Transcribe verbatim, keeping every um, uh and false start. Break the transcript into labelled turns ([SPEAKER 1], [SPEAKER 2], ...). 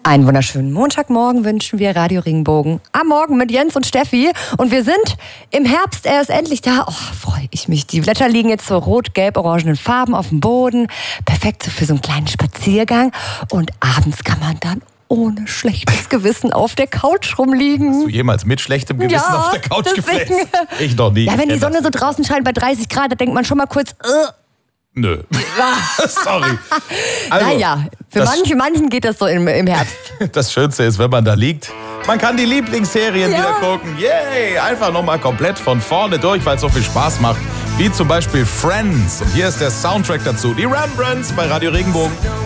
[SPEAKER 1] Einen wunderschönen Montagmorgen wünschen wir Radio Regenbogen. Am Morgen mit Jens und Steffi. Und wir sind im Herbst, er ist endlich da. Oh, freue ich mich. Die Blätter liegen jetzt so rot-gelb-orangenen Farben auf dem Boden. Perfekt so für so einen kleinen Spaziergang. Und abends kann man dann ohne schlechtes Gewissen auf der Couch rumliegen.
[SPEAKER 2] Hast du jemals mit schlechtem Gewissen
[SPEAKER 1] ja,
[SPEAKER 2] auf der Couch
[SPEAKER 1] deswegen.
[SPEAKER 2] geflext? Ich noch nie.
[SPEAKER 1] Ja, wenn die Sonne
[SPEAKER 2] das.
[SPEAKER 1] so draußen scheint bei dreißig Grad, da denkt man schon mal kurz, äh.
[SPEAKER 2] Nö. Sorry.
[SPEAKER 1] Also, naja, für manche, manchen geht das so im, im Herbst.
[SPEAKER 2] Das Schönste ist, wenn man da liegt, man kann die Lieblingsserien ja. wieder gucken. Yay! Einfach nochmal komplett von vorne durch, weil es so viel Spaß macht. Wie zum Beispiel Friends. Und hier ist der Soundtrack dazu. Die Rembrandts bei Radio Regenbogen.